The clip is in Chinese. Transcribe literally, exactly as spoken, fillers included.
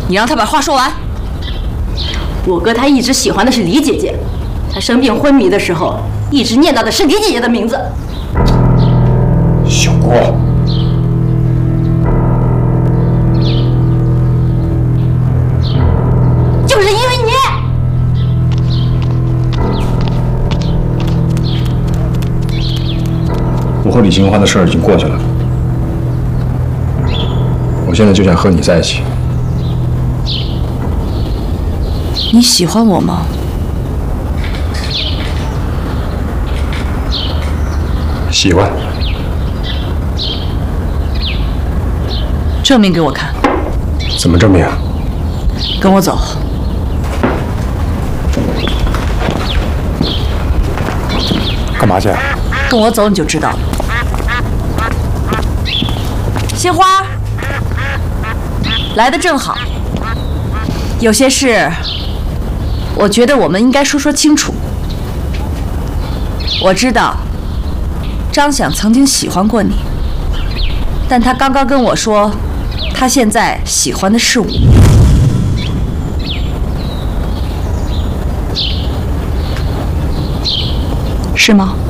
你让他把话说完。 我哥他一直喜欢的是李姐姐，他生病昏迷的时候，一直念叨的是李姐姐的名字。 小郭， 就是因为你。 我和李新欢的事儿已经过去了，我现在就想和你在一起。 你喜欢我吗？ 喜欢。 证明给我看。 怎么证明啊？ 跟我走。 干嘛去？ 跟我走你就知道了。 鲜花，来的正好。有些事，我觉得我们应该说说清楚。我知道，张想曾经喜欢过你，但他刚刚跟我说，他现在喜欢的是我。是吗？